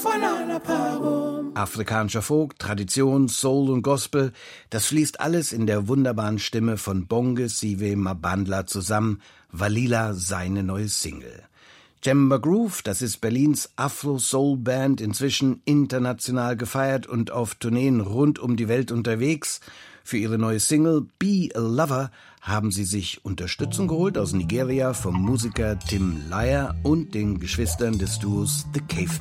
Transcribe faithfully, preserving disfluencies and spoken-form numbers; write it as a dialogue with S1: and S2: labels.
S1: Afrikanischer Folk, Tradition, Soul und Gospel, das fließt alles in der wunderbaren Stimme von Bongisiwe Mabandla zusammen. Walila, seine neue Single. Jemba Groove, das ist Berlins Afro-Soul-Band, inzwischen international gefeiert und auf Tourneen rund um die Welt unterwegs. Für ihre neue Single Be a Lover haben sie sich Unterstützung geholt aus Nigeria vom Musiker Tim Lyer und den Geschwistern des Duos The Cavemen.